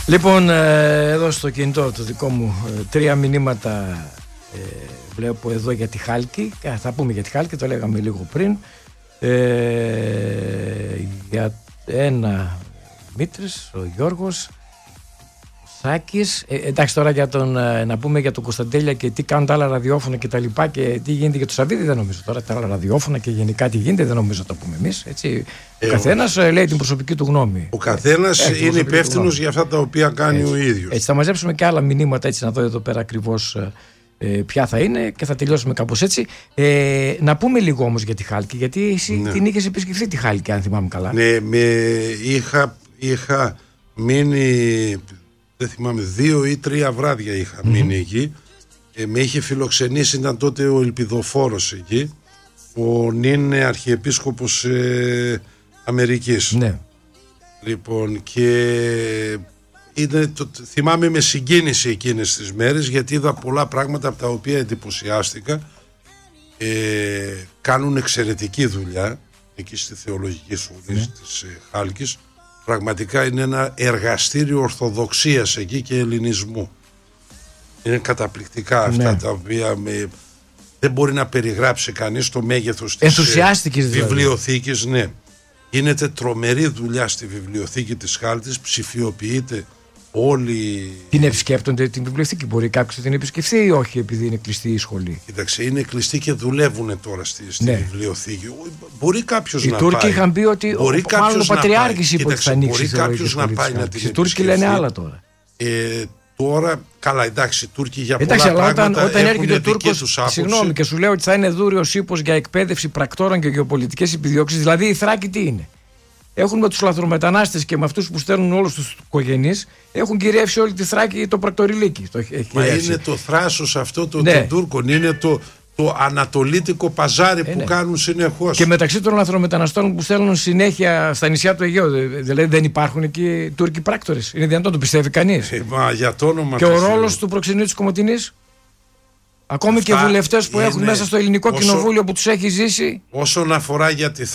Λοιπόν, εδώ στο κινητό το δικό μου 3 μηνύματα βλέπω εδώ για τη Χάλκη. Θα πούμε για τη Χάλκη, το λέγαμε λίγο πριν. Για ένα Δημήτρης, ο Γιώργος, Σάκης. Εντάξει, τώρα για να πούμε για τον Κωνσταντέλια και τι κάνουν τα άλλα ραδιόφωνα και τα λοιπά και τι γίνεται για το Σαββίδη, δεν νομίζω τώρα. Τα άλλα ραδιόφωνα και γενικά τι γίνεται, δεν νομίζω να το πούμε εμείς. Ο καθένας λέει την προσωπική του γνώμη. Ο καθένας είναι υπεύθυνος για αυτά τα οποία κάνει ο ίδιος. Έτσι, θα μαζέψουμε και άλλα μηνύματα έτσι να δω εδώ πέρα ακριβώς ποια θα είναι και θα τελειώσουμε κάπως έτσι. Να πούμε λίγο όμως για τη Χάλκη, γιατί εσύ την είχες επισκεφθεί τη Χάλκη, αν θυμάμαι καλά. Ναι, είχα μείνει, δεν θυμάμαι, 2 ή 3 βράδια είχα μείνει εκεί. Με είχε φιλοξενήσει, ήταν τότε ο Ελπιδοφόρος εκεί, ο νυν Αρχιεπίσκοπος Αμερικής. Ναι. Λοιπόν, και θυμάμαι με συγκίνηση εκείνες τις μέρες, γιατί είδα πολλά πράγματα από τα οποία εντυπωσιάστηκα. Κάνουν εξαιρετική δουλειά εκεί στη Θεολογική Σχολή της Χάλκης. Πραγματικά είναι ένα εργαστήριο ορθοδοξίας εκεί και ελληνισμού. Είναι καταπληκτικά αυτά τα οποία δεν μπορεί να περιγράψει κανείς το μέγεθος της βιβλιοθήκης. Ναι. Γίνεται τρομερή δουλειά στη βιβλιοθήκη της Χάλκης, ψηφιοποιείται όλη. Την επισκέπτονται την βιβλιοθήκη, μπορεί κάποιος να την επισκεφθεί ή όχι, επειδή είναι κλειστή η σχολή? Κοίταξε, είναι κλειστή και δουλεύουν τώρα στη βιβλιοθήκη. Μπορεί κάποιος να πάει. Οι Τούρκοι είχαν πει ότι μάλλον ο Πατριάρχης είπε ότι θα ανοίξει. Μπορεί κάποιος να πάει να την επισκεφθεί. Οι Τούρκοι λένε άλλα τώρα. Τώρα, καλά, εντάξει, οι Τούρκοι για πολλά αλλά πράγματα όταν έρχεται ο Τούρκος, συγγνώμη, και σου λέω ότι θα είναι δούριος ύπος για εκπαίδευση πρακτόρων και γεωπολιτικές επιδιώξεις, δηλαδή οι Θράκοι τι είναι? Έχουν με τους λαθρομετανάστες και με αυτούς που στέλνουν όλους τους οικογενείς, έχουν κυριεύσει όλη τη Θράκη το πρακτοριλίκι. Μα είναι το θράσος αυτό των Τούρκων, είναι το ανατολίτικο παζάρι που κάνουν συνεχώς. Και μεταξύ των λαθρομεταναστών που στέλνουν συνέχεια στα νησιά του Αιγαίου, δηλαδή δεν υπάρχουν εκεί Τούρκοι πράκτορες? Είναι δυνατόν, το πιστεύει κανείς? Για το όνομα και ο ρόλος του προξενείου της Κομοτηνής, ακόμη και βουλευτές που έχουν μέσα στο ελληνικό κοινοβούλιο που τους έχει ζήσει. Όσον αφορά για τη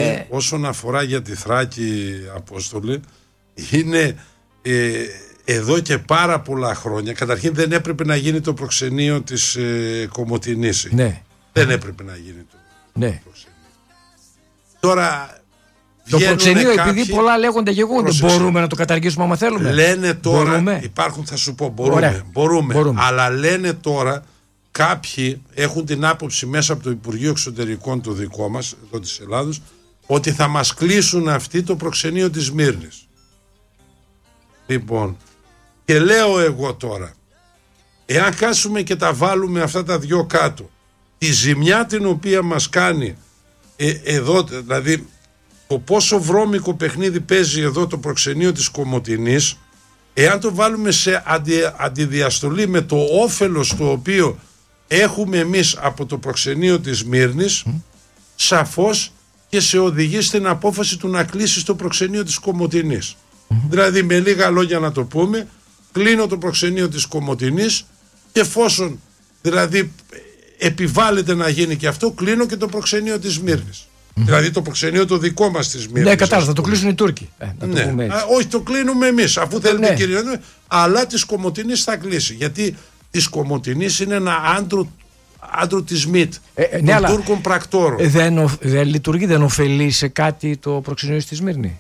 Θράκη, Απόστολε, είναι εδώ και πάρα πολλά χρόνια. Καταρχήν δεν έπρεπε να γίνει το προξενείο της Κομοτηνής. Ναι. Δεν έπρεπε να γίνει το προξενείο. Τώρα το προξενείο, επειδή πολλά λέγονται και εγώ, δεν μπορούμε να το καταργήσουμε άμα θέλουμε? Λένε τώρα, υπάρχουν, θα σου πω, μπορούμε. Αλλά λένε τώρα, κάποιοι έχουν την άποψη μέσα από το Υπουργείο Εξωτερικών το δικό μας, εδώ της Ελλάδος, ότι θα μας κλείσουν αυτοί το προξενείο της Σμύρνης. Λοιπόν, και λέω εγώ τώρα, εάν κάσουμε και τα βάλουμε αυτά τα δυο κάτω, τη ζημιά την οποία μας κάνει εδώ, δηλαδή το πόσο βρώμικο παιχνίδι παίζει εδώ το προξενείο της Κομοτηνής, εάν το βάλουμε σε αντιδιαστολή με το όφελος το οποίο έχουμε εμείς από το προξενείο της Σμύρνης, σαφώς και σε οδηγεί στην απόφαση του να κλείσει το προξενείο της Κομοτηνής. Δηλαδή, με λίγα λόγια να το πούμε, κλείνω το προξενείο της Κομοτηνής και εφόσον δηλαδή επιβάλλεται να γίνει και αυτό, κλείνω και το προξενείο της Σμύρνης. Δηλαδή το προξενείο το δικό μας της Σμύρνης. Ναι, κατάλαβα, θα το κλείσουν οι Τούρκοι. Όχι, το κλείνουμε εμείς, αφού θέλουμε κυρίως, αλλά της Κομοτηνής θα κλείσει. Γιατί της Κομοτηνής είναι ένα άντρο της ΜΙΤ, των Τούρκων πρακτόρων. Δεν λειτουργεί, δεν ωφελεί σε κάτι το προξενείο στη Σμύρνη?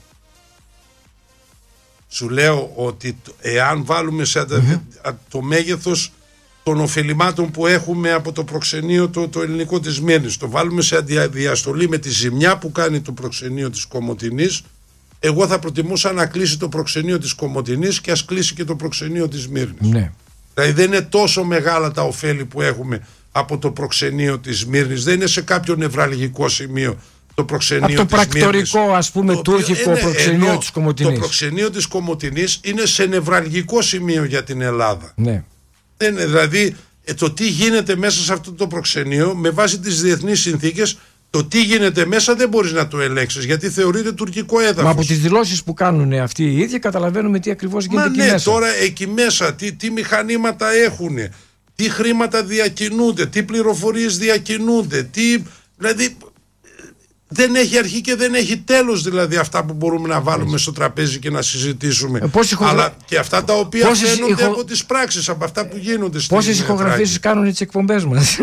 Σου λέω ότι εάν βάλουμε σε το μέγεθος των ωφελημάτων που έχουμε από το προξενείο το ελληνικό της Σμύρνης, το βάλουμε σε διαστολή με τη ζημιά που κάνει το προξενείο της Κομοτηνής, εγώ θα προτιμούσα να κλείσει το προξενείο της Κομοτηνής και ας κλείσει και το προξενείο της Σμύρνης. Ναι. Δηλαδή δεν είναι τόσο μεγάλα τα ωφέλη που έχουμε από το προξενείο της Σμύρνης, δεν είναι σε κάποιο νευραλγικό σημείο το προξενείο της Σμύρνης. Από το πρακτορικό, ας πούμε, τουρκικό προξενείο της Κομοτηνής. Το προξενείο της Κομοτηνής είναι σε νευραλγικό σημείο για την Ελλάδα. Ναι. Δηλαδή το τι γίνεται μέσα σε αυτό το προξενείο με βάση τις διεθνείς συνθήκες, το τι γίνεται μέσα δεν μπορείς να το ελέγξεις, γιατί θεωρείται τουρκικό έδαφος. Μα από τις δηλώσεις που κάνουν αυτοί οι ίδιοι καταλαβαίνουμε τι ακριβώς γίνεται εκεί μέσα. Τώρα εκεί μέσα τι μηχανήματα έχουν, τι χρήματα διακινούνται, τι πληροφορίες διακινούνται, δηλαδή δεν έχει αρχή και δεν έχει τέλος, δηλαδή αυτά που μπορούμε να βάλουμε στο τραπέζι και να συζητήσουμε. Αλλά και αυτά τα οποία φαίνονται από τις πράξεις, από αυτά που γίνονται στην Πόσες ηχογραφήσεις κάνουν τις εκπομπές μας.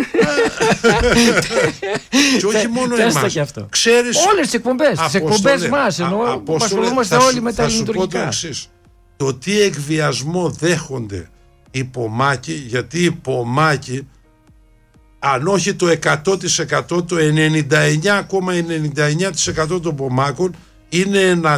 Και όχι μόνο εμάς. Ξέρεις, όλες τις εκπομπές. Τις εκπομπές μας. Ενώ ασχολούμαστε όλοι με τα λειτουργικά. Το τι εκβιασμό δέχονται οι Πομάκοι, γιατί οι Πομάκοι, αν όχι το 100%, το 99,99% των Πομάκων είναι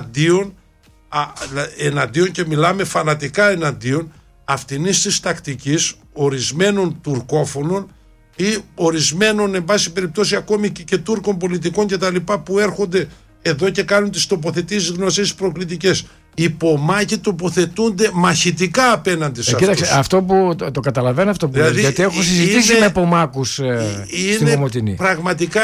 εναντίον και μιλάμε φανατικά εναντίον αυτινής της τακτικής ορισμένων τουρκόφωνων ή ορισμένων, εν πάση περιπτώσει, ακόμη και Τούρκων πολιτικών και τα λοιπά, που έρχονται εδώ και κάνουν τις τοποθετήσεις γνωστές προκλητικές. Οι Πομάκοι τοποθετούνται μαχητικά απέναντι σε αυτούς. Κοίταξε, αυτό που το καταλαβαίνω αυτό που δηλαδή, γιατί έχω συζητήσει με Πομάκους στην Κομοτηνή. Πραγματικά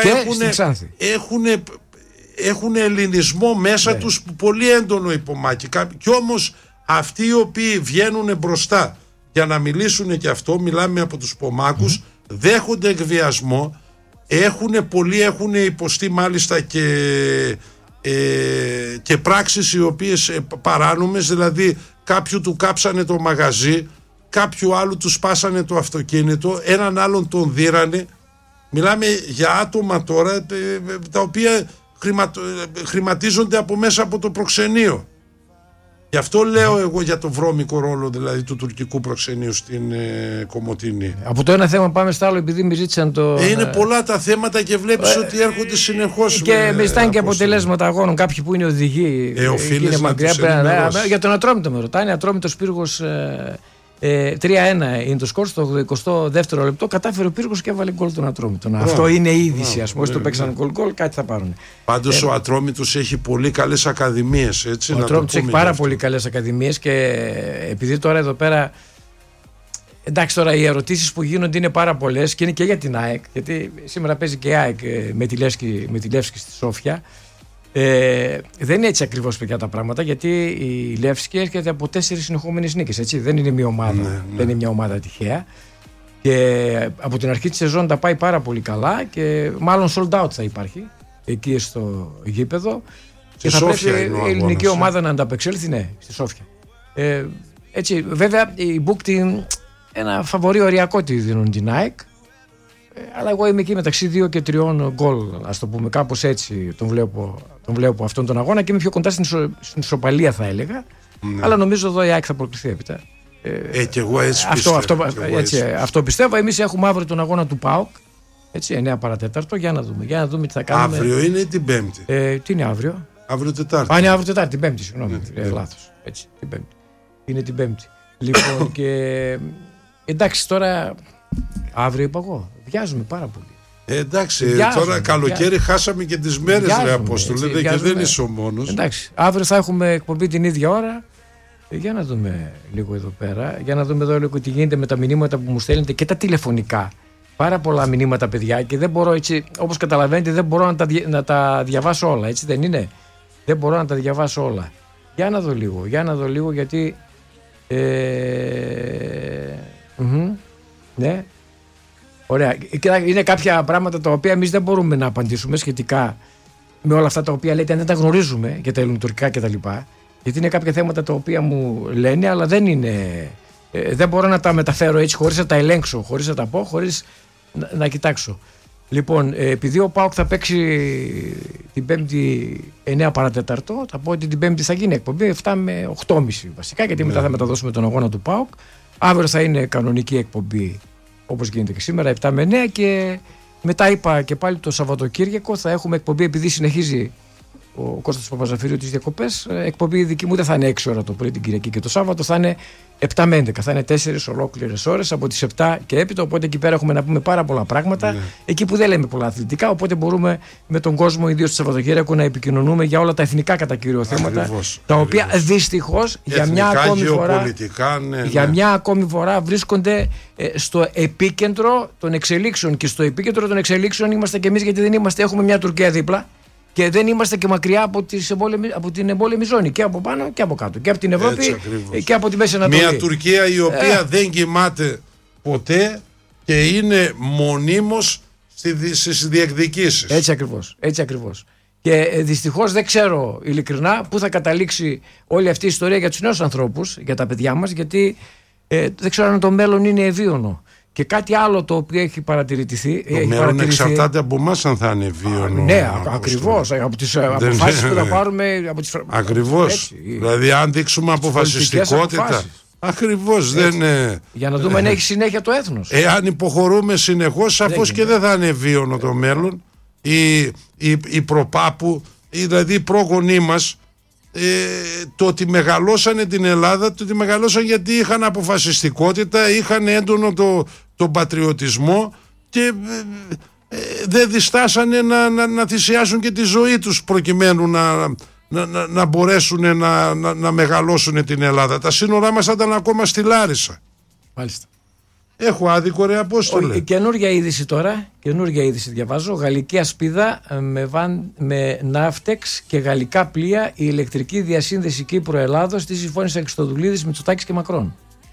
έχουν ελληνισμό μέσα τους πολύ έντονο οι Πομάκοι. Κι όμως αυτοί οι οποίοι βγαίνουν μπροστά για να μιλήσουν και αυτό, μιλάμε από τους Πομάκους, δέχονται εκβιασμό, έχουν υποστεί μάλιστα και πράξεις οι οποίες παράνομες, δηλαδή κάποιου του κάψανε το μαγαζί, κάποιου άλλου του σπάσανε το αυτοκίνητο, έναν άλλον τον δίρανε. Μιλάμε για άτομα τώρα τα οποία χρηματίζονται από μέσα από το προξενείο. Γι' αυτό λέω εγώ για το βρώμικο ρόλο δηλαδή του τουρκικού προξενείου στην Κομοτηνή. Από το ένα θέμα πάμε στο άλλο, επειδή με ζήτησαν το. Είναι πολλά τα θέματα και βλέπεις ότι έρχονται συνεχώς. Και με ζητάνε και αποτελέσματα αγώνων. Κάποιοι που είναι οδηγοί. Είναι μακριά. Για τον Ατρόμητο με ρωτάνε. Ατρόμητος Πύργος 3-1 είναι το σκορ στο 22ο λεπτό. Κατάφερε ο Πύργος και έβαλε γκολ τον Ατρόμητο. Αυτό είναι είδηση. Ας πούμε, το παίξαν γκολ, κάτι θα πάρουν. Πάντως ο Ατρόμητος έχει πολύ καλές ακαδημίες. Ο Ατρόμητος έχει πάρα πολύ καλές ακαδημίες και επειδή τώρα εδώ πέρα. Εντάξει, τώρα οι ερωτήσεις που γίνονται είναι πάρα πολλές και είναι και για την ΑΕΚ. Γιατί σήμερα παίζει και η ΑΕΚ με τη Λεύσκη στη Σόφια. Δεν είναι έτσι ακριβώς, παιδιά, τα πράγματα, γιατί η Λεύσκη έρχεται από 4 συνεχόμενες νίκες. Έτσι. Δεν είναι μια ομάδα, δεν είναι μια ομάδα τυχαία. Και από την αρχή της σεζόν τα πάει πάρα πολύ καλά και μάλλον sold out θα υπάρχει εκεί στο γήπεδο. Και θα πρέπει η ελληνική ομάδα να ανταπεξέλθει, ναι, στη Σόφια. Έτσι, βέβαια, οι Μπούκτη ένα φαβορί οριακό τη δίνουν την ΑΕΚ. Αλλά εγώ είμαι εκεί μεταξύ 2 και 3 γκολ, ας το πούμε, κάπως έτσι τον βλέπω αυτόν τον αγώνα και είμαι πιο κοντά στην ισοπαλία, θα έλεγα. Ναι. Αλλά νομίζω εδώ η ΑΕΚ θα προκληθεί έπειτα. Και εγώ έτσι πιστεύω. Αυτό πιστεύω. Εμείς έχουμε αύριο τον αγώνα του ΠΑΟΚ. Έτσι, 9 παρατέταρτο. Για να δούμε τι θα κάνουμε. Αύριο είναι ή την Πέμπτη? Τι είναι αύριο? Αύριο Τετάρτη. Είναι αύριο Τετάρτη, την Πέμπτη, συγγνώμη. Λάθος. Έτσι, την Πέμπτη. Είναι την Πέμπτη. Λοιπόν, και εντάξει, τώρα αύριο είπα εγώ. Βιάζουμε πάρα πολύ. Εντάξει, τώρα καλοκαίρι χάσαμε και τις μέρες, ρε Απόστολε, και δεν είσαι ο μόνος. Εντάξει, αύριο θα έχουμε εκπομπή την ίδια ώρα. Για να δούμε λίγο εδώ πέρα. Για να δούμε εδώ λίγο τι γίνεται με τα μηνύματα που μου στέλνετε και τα τηλεφωνικά. Πάρα πολλά μηνύματα, παιδιά, και δεν μπορώ έτσι, όπως καταλαβαίνετε, δεν μπορώ να τα διαβάσω όλα, έτσι δεν είναι? Δεν μπορώ να τα διαβάσω όλα. Για να δω λίγο γιατί. Ναι. Ωραία. Είναι κάποια πράγματα τα οποία εμείς δεν μπορούμε να απαντήσουμε σχετικά με όλα αυτά τα οποία λέτε, αν δεν τα γνωρίζουμε για τα ελληνοτουρκικά κτλ. Γιατί είναι κάποια θέματα τα οποία μου λένε, αλλά δεν είναι. Δεν μπορώ να τα μεταφέρω έτσι χωρίς να τα ελέγξω, χωρίς να τα πω, χωρίς να κοιτάξω. Λοιπόν, επειδή ο ΠΑΟΚ θα παίξει την Πέμπτη 9 παρατέταρτο, θα πω ότι την Πέμπτη θα γίνει εκπομπή 7 με 8.30 βασικά, γιατί μετά θα μεταδώσουμε τον αγώνα του ΠΑΟΚ. Αύριο θα είναι κανονική εκπομπή, όπως γίνεται και σήμερα, 7 με 9, και μετά είπα και πάλι το Σαββατοκύριακο θα έχουμε εκπομπή, επειδή συνεχίζει ο Κώστας Παπαζαφύριου τις διακοπές. Εκπομπή δική μου δεν θα είναι 6 ώρα το πρωί την Κυριακή και το Σάββατο, θα είναι 7 με 11. Θα είναι 4 ολόκληρες ώρες από τις 7 και έπειτα. Οπότε εκεί πέρα έχουμε να πούμε πάρα πολλά πράγματα. Ναι. Εκεί που δεν λέμε πολλά αθλητικά. Οπότε μπορούμε με τον κόσμο, ιδίως το Σαββατοκύριακο, να επικοινωνούμε για όλα τα εθνικά κατά κύριο θέματα. Τα οποία δυστυχώς για μια ακόμη φορά βρίσκονται στο επίκεντρο των εξελίξεων. Και στο επίκεντρο των εξελίξεων είμαστε και εμείς, γιατί δεν είμαστε. Έχουμε μια Τουρκία δίπλα. Και δεν είμαστε και μακριά από την εμπόλεμη ζώνη, και από πάνω και από κάτω, και από την Ευρώπη και από τη Μέση Ανατολή. Μια Τουρκία η οποία δεν κοιμάται ποτέ και είναι μονίμως στις διεκδικήσεις. Έτσι ακριβώς. Και δυστυχώς δεν ξέρω ειλικρινά πού θα καταλήξει όλη αυτή η ιστορία για τους νέους ανθρώπους, για τα παιδιά μας, γιατί δεν ξέρω αν το μέλλον είναι ευίωνο. Και κάτι άλλο το οποίο έχει παρατηρηθεί. Το μέλλον εξαρτάται από εμάς αν θα είναι ευίωνο. Ναι, ακριβώς. Από τις αποφάσεις που θα πάρουμε. Ακριβώς. Δηλαδή, αν δείξουμε αποφασιστικότητα. Ακριβώς. Για να δούμε αν έχει συνέχεια το έθνος. Εάν υποχωρούμε συνεχώς, σαφώς και δεν θα είναι ευίωνο το μέλλον. Οι προπάπου, δηλαδή οι πρόγονοί μας, το ότι μεγαλώσανε την Ελλάδα, το ότι μεγαλώσαν γιατί είχαν αποφασιστικότητα, είχαν έντονο τον πατριωτισμό και δεν διστάσανε να θυσιάσουν και τη ζωή τους προκειμένου να μπορέσουν να μεγαλώσουν την Ελλάδα. Τα σύνορά μας ήταν ακόμα στη Λάρισα. Μάλιστα. Έχω άδικο, ρε Απόστολε. Καινούργια είδηση τώρα, καινούργια είδηση διαβάζω. Γαλλική ασπίδα με ναύτεξ και γαλλικά πλοία, η ηλεκτρική διασύνδεση Κύπρο-Ελλάδος, τη συμφώνησαν Χριστοδουλίδης, Μητσοτάκης και Μακρόν.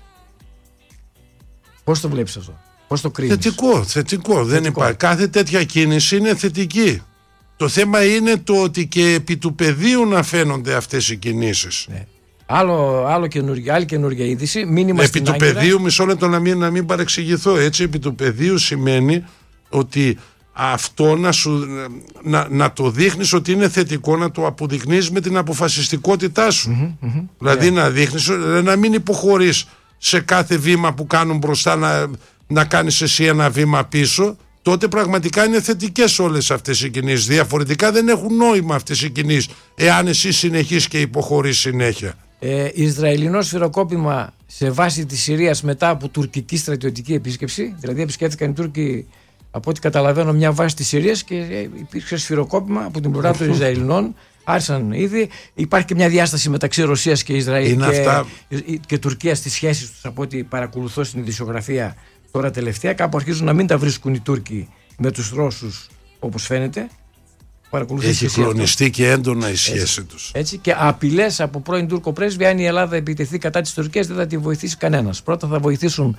Πώς το βλέπεις αυτό, πώς το κρίνεις? Θετικό. Δεν υπάρχει. Κάθε τέτοια κίνηση είναι θετική. Το θέμα είναι το ότι και επί του πεδίου να φαίνονται αυτές οι κινήσεις. Ναι. Άλλη καινούργια είδηση. Μήνυμα επί του πεδίου, μισό λεπτό να μην παρεξηγηθώ. Έτσι, επί του πεδίου σημαίνει ότι αυτό να το δείχνεις ότι είναι θετικό, να το αποδεικνύεις με την αποφασιστικότητά σου. Δηλαδή να δείχνεις, να μην υποχωρείς σε κάθε βήμα που κάνουν μπροστά, να κάνεις εσύ ένα βήμα πίσω. Τότε πραγματικά είναι θετικές όλες αυτές οι κινήσεις. Διαφορετικά δεν έχουν νόημα αυτές οι κινήσεις, εάν εσύ συνεχίσεις και υποχωρείς συνέχεια. Ισραηλινό σφυροκόπημα σε βάση της Συρίας μετά από τουρκική στρατιωτική επίσκεψη. Δηλαδή επισκέφθηκαν οι Τούρκοι, από ό,τι καταλαβαίνω, μια βάση της Συρίας και υπήρξε σφυροκόπημα από την πλευρά των Ισραηλινών. Άρχισαν ήδη. Υπάρχει και μια διάσταση μεταξύ Ρωσίας και Ισραήλ και Τουρκίας στις σχέσεις τους, από ό,τι παρακολουθώ στην ειδησιογραφία τώρα τελευταία. Κάπου αρχίζουν να μην τα βρίσκουν οι Τούρκοι με τους Ρώσους, όπως φαίνεται. Έχει κλονιστεί και έντονα η σχέση τους. Έτσι, και απειλές από πρώην Τούρκο πρέσβη, αν η Ελλάδα επιτεθεί κατά της Τουρκίας, δεν θα τη βοηθήσει κανένας. Πρώτα θα βοηθήσουν,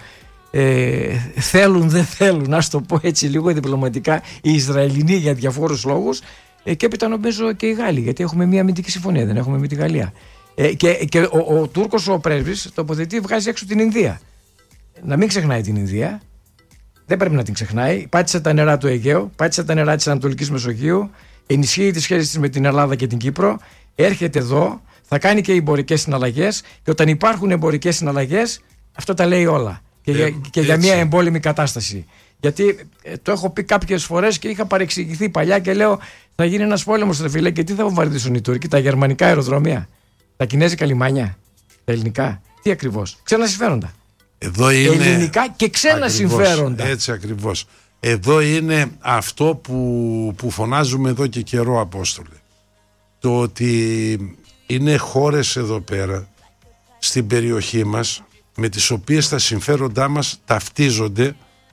θέλουν δεν θέλουν, να το πω έτσι λίγο διπλωματικά, οι Ισραηλινοί για διαφόρους λόγους, και έπειτα νομίζω και οι Γάλλοι, γιατί έχουμε μια αμυντική συμφωνία, δεν έχουμε με τη Γαλλία. Και ο Τούρκος ο πρέσβης τοποθετεί, βγάζει έξω την Ινδία. Να μην ξεχνάει την Ινδία. Δεν πρέπει να την ξεχνάει. Πάτησε τα νερά του Αιγαίου, πάτησε τα νερά της Ανατολικής Μεσογείου, ενισχύει τις σχέσεις της με την Ελλάδα και την Κύπρο, έρχεται εδώ, θα κάνει και εμπορικές συναλλαγές, και όταν υπάρχουν εμπορικές συναλλαγές, αυτό τα λέει όλα. Και για μια εμπόλεμη κατάσταση. Γιατί το έχω πει κάποιες φορές και είχα παρεξηγηθεί παλιά και λέω, θα γίνει ένας πόλεμος, ρε φίλε, και τι θα βομβαρδίσουν οι Τούρκοι, τα γερμανικά αεροδρόμια, τα κινέζικα λιμάνια, τα ελληνικά, τι ακριβώς? Ξένα συμφέροντα. Εδώ είναι ελληνικά και ξένα συμφέροντα. Έτσι ακριβώς. Εδώ είναι αυτό που φωνάζουμε εδώ και καιρό, Απόστολε. Το ότι είναι χώρες εδώ πέρα στην περιοχή μας με τις οποίες τα συμφέροντά μας ταυτίζονται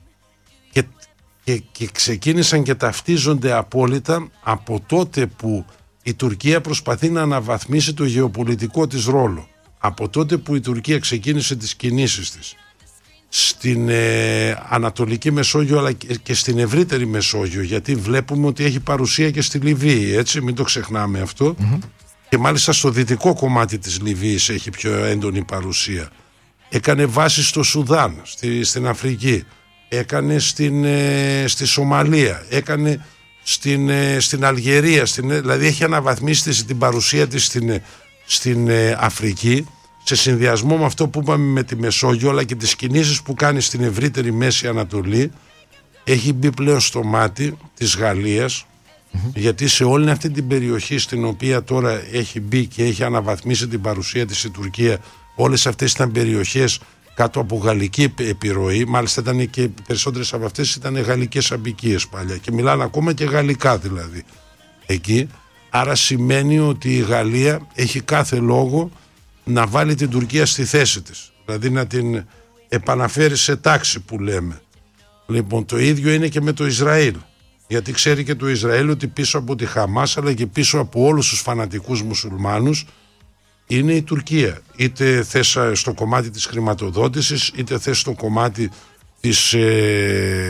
και ξεκίνησαν και ταυτίζονται απόλυτα από τότε που η Τουρκία προσπαθεί να αναβαθμίσει το γεωπολιτικό της ρόλο. Από τότε που η Τουρκία ξεκίνησε τις κινήσεις της στην Ανατολική Μεσόγειο, αλλά και στην ευρύτερη Μεσόγειο, γιατί βλέπουμε ότι έχει παρουσία και στη Λιβύη, έτσι, μην το ξεχνάμε αυτό. Και μάλιστα στο δυτικό κομμάτι της Λιβύης έχει πιο έντονη παρουσία. Έκανε βάση στο Σουδάν, στην Αφρική, έκανε στη Σομαλία, έκανε στην Αλγερία, δηλαδή έχει αναβαθμίσει την παρουσία της στην Αφρική, σε συνδυασμό με αυτό που είπαμε με τη Μεσόγειο, αλλά και τις κινήσεις που κάνει στην ευρύτερη Μέση Ανατολή. Έχει μπει πλέον στο μάτι της Γαλλίας, γιατί σε όλη αυτή την περιοχή στην οποία τώρα έχει μπει και έχει αναβαθμίσει την παρουσία της η Τουρκία, όλες αυτές ήταν περιοχές κάτω από γαλλική επιρροή. Μάλιστα ήταν και περισσότερες από αυτές ήταν γαλλικές αμπικίες παλιά και μιλάνε ακόμα και γαλλικά δηλαδή εκεί. Άρα σημαίνει ότι η Γαλλία έχει κάθε λόγο να βάλει την Τουρκία στη θέση της, δηλαδή να την επαναφέρει σε τάξη που λέμε. Λοιπόν, το ίδιο είναι και με το Ισραήλ, γιατί ξέρει και το Ισραήλ ότι πίσω από τη Χαμάς αλλά και πίσω από όλους τους φανατικούς μουσουλμάνους είναι η Τουρκία, είτε θες στο κομμάτι της χρηματοδότησης, είτε θες στο κομμάτι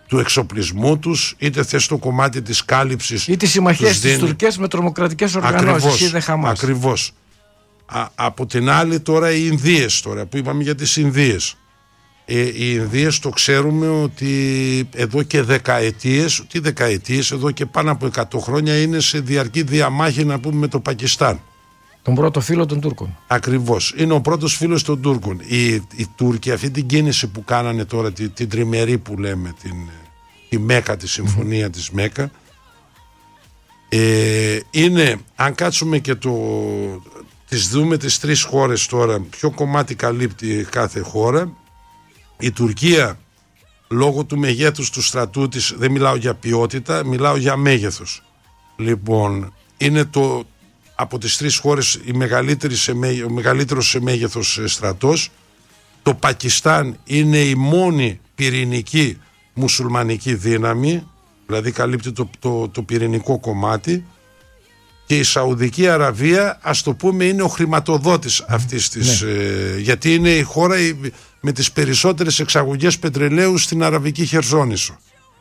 του εξοπλισμού τους, είτε θες το κομμάτι της κάλυψης ή τις συμμαχίες της Τουρκίας με τρομοκρατικές οργανώσεις ή δε Χαμάς. Ακριβώς. Από την άλλη τώρα οι Ινδίες, τώρα που είπαμε για τις Ινδίες, οι Ινδίες το ξέρουμε ότι εδώ και δεκαετίες, εδώ και πάνω από 100 χρόνια είναι σε διαρκή διαμάχη, να πούμε, με το Πακιστάν. Τον πρώτο φίλο των Τούρκων. Ακριβώς. Είναι ο πρώτος φίλος των Τούρκων. Οι Τούρκοι αυτή την κίνηση που κάνανε τώρα, την τριμερή που λέμε, τη Μέκα, τη συμφωνία της Μέκα, είναι, αν κάτσουμε και τις δούμε τις τρεις χώρες τώρα, ποιο κομμάτι καλύπτει κάθε χώρα. Η Τουρκία, λόγω του μεγέθους του στρατού της, δεν μιλάω για ποιότητα, μιλάω για μέγεθος. Λοιπόν, είναι από τις τρεις χώρες ο μεγαλύτερος σε μέγεθος στρατός. Το Πακιστάν είναι η μόνη πυρηνική μουσουλμανική δύναμη, δηλαδή καλύπτει το πυρηνικό κομμάτι, και η Σαουδική Αραβία, ας το πούμε, είναι ο χρηματοδότης αυτής της, γιατί είναι η χώρα με τις περισσότερες εξαγωγές πετρελαίου στην Αραβική Χερσόνησο.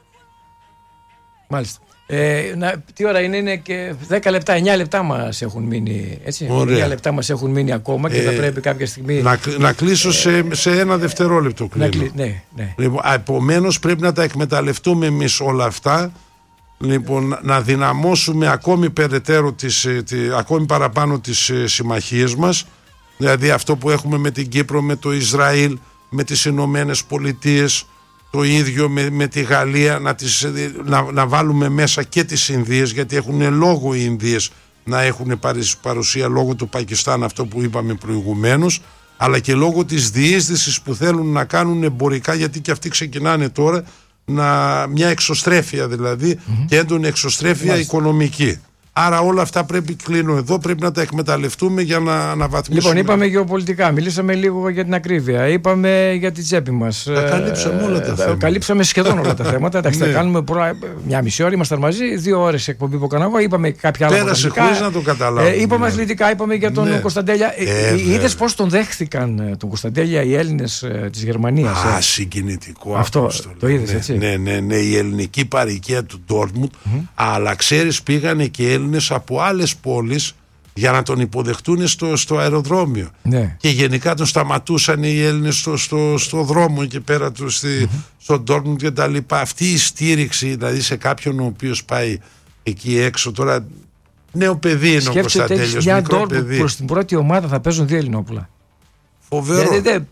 Μάλιστα. Τι ώρα είναι και 10 λεπτά, 9 λεπτά μας έχουν μείνει, έτσι. 9 λεπτά μας έχουν μείνει ακόμα και θα πρέπει κάποια στιγμή να κλείσω σε ένα δευτερόλεπτο. Ναι. Λοιπόν, επομένως πρέπει να τα εκμεταλλευτούμε εμείς όλα αυτά, λοιπόν, να δυναμώσουμε ακόμη περαιτέρω ακόμη παραπάνω τις συμμαχίες μας, δηλαδή αυτό που έχουμε με την Κύπρο, με το Ισραήλ, με τις Ηνωμένες Πολιτείες, το ίδιο με τη Γαλλία, να βάλουμε μέσα και τις Ινδίες, γιατί έχουν λόγο οι Ινδίες να έχουν παρουσία λόγω του Πακιστάν, αυτό που είπαμε προηγουμένως, αλλά και λόγω της διείσδυσης που θέλουν να κάνουν εμπορικά, γιατί και αυτοί ξεκινάνε τώρα μια εξωστρέφεια, δηλαδή, και έντονη εξωστρέφεια οικονομική. Άρα όλα αυτά πρέπει να τα εκμεταλλευτούμε για να αναβαθμίσουμε. Λοιπόν, είπαμε γεωπολιτικά, μιλήσαμε λίγο για την ακρίβεια, είπαμε για τη τσέπη μας. Τα καλύψαμε όλα τα θέματα. Καλύψαμε σχεδόν όλα τα θέματα. Εντάξει, θα κάνουμε μια μισή ώρα, ήμασταν μαζί, 2 ώρες εκπομπή που έκανα εγώ. Είπαμε κάποια άλλα. Πέρασε χωρίς να το καταλάβουμε. Είπαμε αθλητικά, είπαμε για τον Κωνσταντέλια. Είδες πώς τον δέχθηκαν τον Κωνσταντέλια οι Έλληνες της Γερμανίας? Συγκινητικό αυτό. Το είδες, έτσι? Ναι, η ελληνική παροικία του Ντόρτμουντ, αλλά ξέρεις, πήγανε και Έλληνες από άλλες πόλεις για να τον υποδεχτούν στο αεροδρόμιο. Ναι. Και γενικά τον σταματούσαν οι Έλληνες στο δρόμο εκεί πέρα στον Ντόρτμουντ και τα λοιπά. Αυτή η στήριξη, δηλαδή, σε κάποιον ο οποίος πάει εκεί έξω τώρα, νέο παιδί είναι ο Κωνσταντέλιος, μικρό παιδί. Προς την πρώτη ομάδα θα παίζουν 2 Ελληνόπουλα. Φοβερό.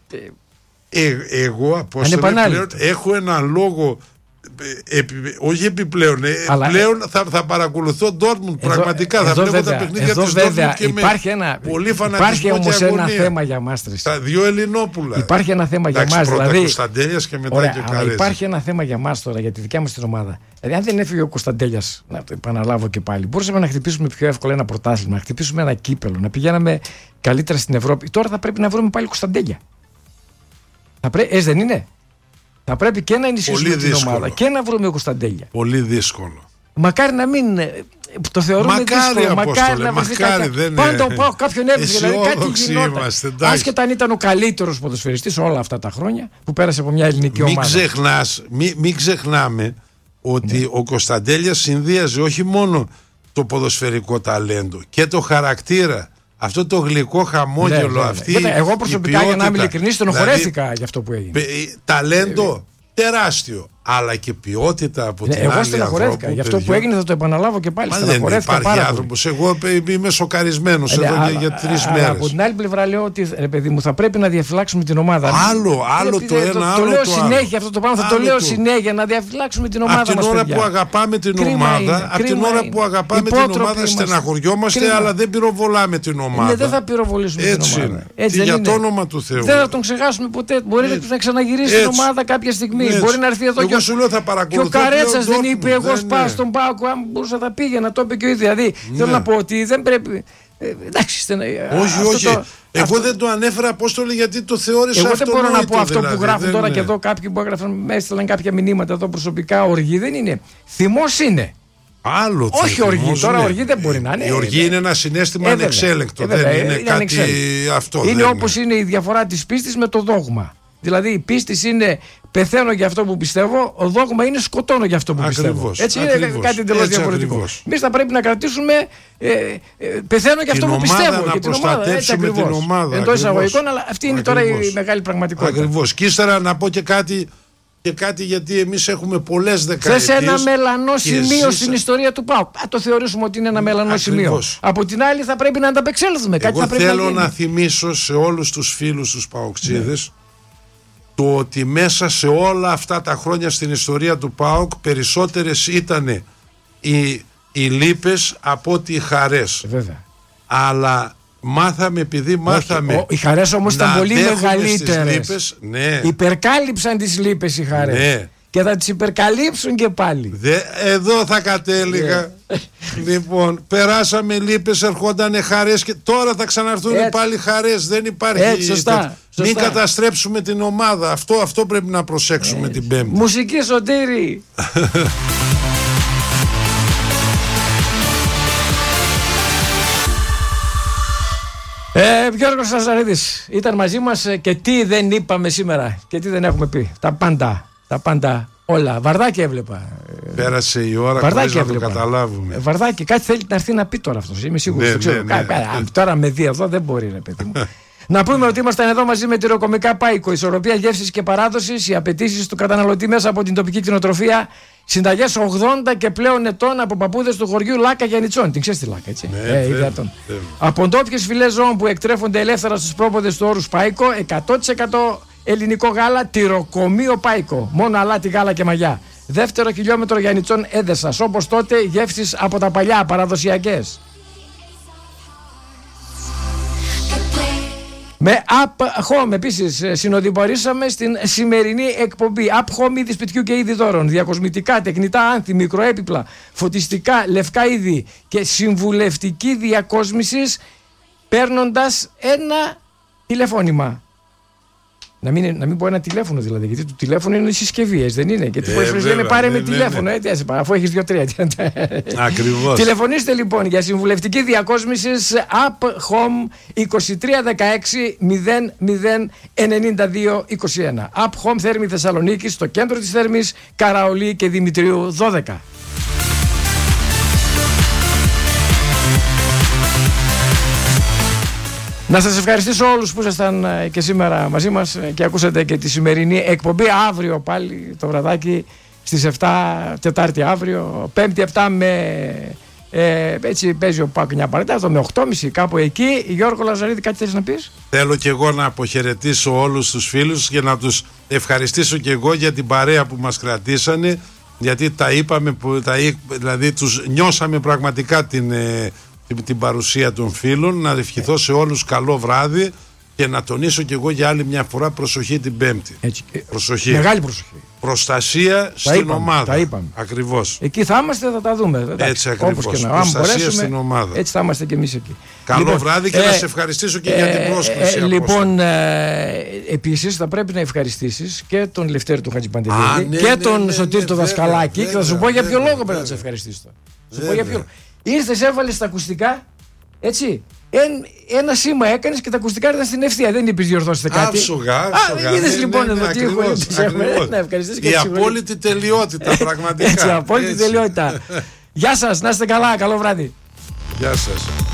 Εγώ, Απόστολε, πλέον έχω έναν λόγο, όχι επιπλέον, πλέον θα παρακολουθώ Ντόρτμουντ, πραγματικά θα βλέπω τα παιχνίδια της Ντόρτμουντ και με πολύ φανατισμό και αγωνία. Υπάρχει όμως ένα θέμα για μας. Τα 2 Ελληνόπουλα. Υπάρχει ένα θέμα για μας, δηλαδή. Κωνσταντέλιας και μετά και Καρέζη. Υπάρχει ένα θέμα για μας τώρα, για τη δικιά μας την ομάδα. Δηλαδή, αν δεν έφυγε ο Κωνσταντέλιας, να το επαναλάβω και πάλι, μπορούσαμε να χτυπήσουμε πιο εύκολα ένα πρωτάθλημα, να χτυπήσουμε ένα κύπελο, να πηγαίναμε καλύτερα στην Ευρώπη. Τώρα θα πρέπει να βρούμε πάλι Κωνσταντέλια. Έτσι δεν είναι? Θα πρέπει και να ενισχύσουμε την ομάδα και να βρούμε Κωνσταντέλια. Πολύ δύσκολο. Μακάρι να μην το θεωρούμε δύσκολο. Μακάρι να βρεθεί πάντα κάποιον έβρισκε. Δηλαδή κάτι γινόταν. Άσχετα αν ήταν ο καλύτερος ποδοσφαιριστής όλα αυτά τα χρόνια που πέρασε από μια ελληνική ομάδα. Μην ξεχνάμε ότι ο Κωνσταντέλιας συνδύαζε όχι μόνο το ποδοσφαιρικό ταλέντο και το χαρακτήρα. Αυτό το γλυκό χαμόγελο, αυτή. Εγώ προσωπικά, για να είμαι ειλικρινής, στενοχωρέθηκα για αυτό που έγινε. Ταλέντο τεράστιο, αλλά και ποιότητα από την άλλη. Εγώ στενοχωρέθηκα. Για αυτό που έγινε θα το επαναλάβω και πάλι. Στενοχωρέθηκα πάρα πολύ. Άνθρωπος. Εγώ είμαι σοκαρισμένος εδώ για 3 μέρες. Από την άλλη πλευρά λέω ότι, ρε παιδί μου, θα πρέπει να διαφυλάξουμε την ομάδα. Άλλο το ένα, άλλο το λέω συνέχεια αυτό το πράγμα. Θα το λέω συνέχεια, να διαφυλάξουμε την ομάδα μας. Από την ώρα που αγαπάμε την ομάδα, στεναχωριόμαστε, αλλά δεν πυροβολάμε την ομάδα. Δεν θα πυροβολήσουμε την ομάδα. Για το όνομα του Θεού. Δεν θα τον ξεχάσουμε ποτέ. Μπορεί να ξαναγυρίσει την ομάδα κάποια στιγμή. Μπορεί να έρθει εδώ και ο Καρέτσας δεν είπε εγώ σπάω στον Πάκο, αν μπορούσα θα πήγαινα, το είπε και ο ίδιος. Δηλαδή θέλω να πω ότι δεν πρέπει. Εντάξει, όχι. Εγώ δεν το ανέφερα, Απόστολε, γιατί το θεώρησα αυτονόητο. Εγώ δεν μπορώ να πω αυτό που γράφουν τώρα και εδώ κάποιοι που έγραφαν, έστειλαν κάποια μηνύματα εδώ προσωπικά. Οργή δεν είναι. Θυμός είναι. Άλλο. Όχι οργή, τώρα οργή δεν μπορεί να είναι. Η οργή είναι ένα συναίσθημα ανεξέλεγκτο. Δεν είναι κάτι αυτό. Είναι όπως είναι η διαφορά της πίστης με το δόγμα. Δηλαδή η πίστη είναι πεθαίνω για αυτό που πιστεύω, ο δόγμα είναι σκοτώνω για αυτό που πιστεύω. Έτσι είναι κάτι εντελώς διαφορετικό. Εμείς θα πρέπει να κρατήσουμε πεθαίνω για αυτό που πιστεύω. Να προστατεύσουμε την ομάδα. Εντός εισαγωγικών, αλλά αυτή είναι τώρα η μεγάλη πραγματικότητα. Ακριβώς. Και ύστερα να πω και κάτι, γιατί εμείς έχουμε πολλές δεκαετίες. Θες ένα μελανό σημείο στην ιστορία του ΠΑΟΚ. Το θεωρήσουμε ότι είναι ένα μελανό σημείο. Από την άλλη θα πρέπει να ανταπεξέλθουμε. Εγώ θέλω να θυμίσω σε όλους τους φίλους τους ΠΑΟΚτσίδες το ότι μέσα σε όλα αυτά τα χρόνια στην ιστορία του ΠΑΟΚ περισσότερες ήταν οι λύπες από ότι οι χαρές. Βέβαια. Αλλά επειδή μάθαμε. Οι χαρές όμως ήταν πολύ μεγαλύτερες. Ναι. Υπερκάλυψαν τις λύπες οι χαρές. Ναι. Και θα τις υπερκαλύψουν και πάλι. Εδώ θα κατέληγα. Λοιπόν, περάσαμε λύπες, ερχόντανε χαρές και τώρα θα ξαναρθούν πάλι χαρές. Δεν υπάρχει. Σωστά. Μην καταστρέψουμε την ομάδα. Αυτό πρέπει να προσέξουμε την Πέμπτη. Μουσική, Σωτήρη. Γιώργος Ναζαρίδης ήταν μαζί μας και τι δεν είπαμε σήμερα και τι δεν έχουμε πει. Τα πάντα όλα. Βαρδάκι έβλεπα. Πέρασε η ώρα χωρίς να το καταλάβουμε. Βαρδάκι, κάτι θέλει να έρθει να πει τώρα αυτός. Είμαι σίγουρος. Τώρα με δει εδώ δεν μπορεί, ρε παιδί μου. Να πούμε ότι ήμασταν εδώ μαζί με τη Ροκομικά Πάικο. Ισορροπία γεύσης και παράδοσης, οι απαιτήσεις του καταναλωτή μέσα από την τοπική κτηνοτροφία. Συνταγές 80 και πλέον ετών από παππούδες του χωριού Λάκα Γιαννιτσών. Την ξέρεις τη Λάκα, έτσι. Από ντόπιες φυλές ζώων που εκτρέφονται ελεύθερα στους πρόποδες του όρους Πάικο. 100% ελληνικό γάλα, τυροκομείο Πάικο. Μόνο αλάτι, γάλα και μαγιά. Δεύτερο χιλιόμετρο Γιαννιτσών Έδεσας. Όπως τότε γεύσεις από τα παλιά παραδοσιακές. Με App Home επίσης συνοδοιπορήσαμε στην σημερινή εκπομπή. App Home, είδη σπιτιού και είδη δώρων. Διακοσμητικά, τεχνητά άνθη, μικροέπιπλα, φωτιστικά, λευκά είδη και συμβουλευτική διακόσμησης παίρνοντας ένα τηλεφώνημα. Να μην πω ένα τηλέφωνο δηλαδή, γιατί το τηλέφωνο είναι η συσκευή, δεν είναι. Γιατί πολλές φορές λένε πάρε με τηλέφωνο, αφού έχεις 2-3. Ακριβώς. Τηλεφωνήστε λοιπόν για συμβουλευτική διακόσμηση App Home 2316 009221. App Home Θέρμη Θεσσαλονίκη, στο κέντρο της Θέρμης, Καραολί και Δημητρίου 12. Να σας ευχαριστήσω όλους που ήσασταν και σήμερα μαζί μας και ακούσατε και τη σημερινή εκπομπή. Αύριο πάλι το βραδάκι στις 7, Τετάρτη αύριο, Πέμπτη 7 με... έτσι παίζει ο ΠΑΟΚ 9 παρατέταρτο με 8.30 κάπου εκεί. Γιώργο Λαζαρίδη, κάτι θέλεις να πεις? Θέλω και εγώ να αποχαιρετήσω όλους τους φίλους και να τους ευχαριστήσω και εγώ για την παρέα που μας κρατήσανε, γιατί τα είπαμε, δηλαδή τους νιώσαμε πραγματικά την παρουσία των φίλων. Να ευχηθώ σε όλους καλό βράδυ και να τονίσω και εγώ για άλλη μια φορά προσοχή την Πέμπτη. Προσοχή. Μεγάλη προσοχή. Προστασία στην ομάδα. Τα είπαμε. Ακριβώς. Εκεί θα είμαστε, θα τα δούμε. Έτσι ακριβώς. Προστασία στην ομάδα. Έτσι θα είμαστε και εμείς εκεί. Καλό βράδυ και να σε ευχαριστήσω και για την πρόσκληση. Λοιπόν, επίσης θα πρέπει να ευχαριστήσεις και τον Λευτέρη του Χατζηπαντελίδη και τον Σωτήρη του Δασκαλάκη. Και θα σου πω για ποιο λόγο πρέπει να τους ευχαριστήσω. Ήρθες, έβαλες τα ακουστικά, έτσι. Ένα σήμα έκανες και τα ακουστικά ήταν στην ευθεία. Δεν είπες διορθώσετε κάτι. Άψογα. Είδες λοιπόν εδώ τι έχω να ευχαριστήσω και η απόλυτη τελειότητα, πραγματικά. Έτσι, απόλυτη τελειότητα. Γεια σας, να είστε καλά, καλό βράδυ. Γεια σας.